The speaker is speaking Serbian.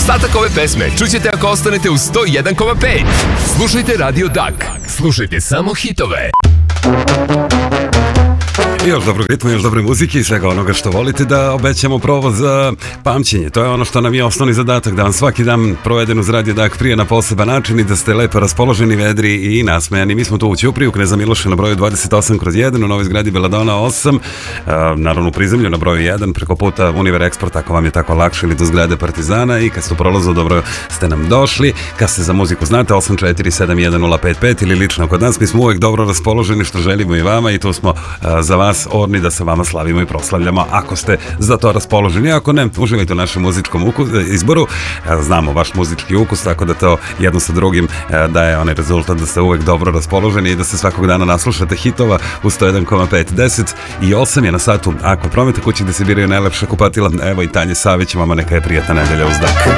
Ostatak ove pesme čućete ako ostanete u 101,5. Slušajte Radio Dak. Slušajte samo hitove. I još dobrog ritma, još dobre muzike i svega onoga što volite, da obećamo provoz za pamćenje. To je ono što nam je osnovni zadatak, da vam svaki dan proveden uz Radio Dak prije na poseban način i da ste lepo raspoloženi, vedri i nasmejani. Mi smo tu u Ćupriju, Kneza Miloša na broju 28/1, u Novoj zgradi Beladona 8, naravno u prizemlju na broju 1, preko puta Univer Eksport, ako vam je tako lakše, ili do zgrade Partizana, i kad ste u prolazu, dobro ste nam došli. Kad ste za muziku znate, 84711055 ili lično kod nas, mi smo uvek dobro raspoloženi, što želimo i vama, i tu smo za vas orni da sa vama slavimo i proslavljamo ako ste za to raspoloženi. Ako ne, uživajte u našem muzičkom izboru. Znamo vaš muzički ukus, tako da to jedno sa drugim daje onaj rezultat da ste uvek dobro raspoloženi i da se svakog dana naslušate hitova u 101,5. 10 i 8 je na satu Aqua Prometa, kući gde se biraju najlepša kupatila. Evo i Tanje Savić, vama neka je prijatna nedelja uz Dak.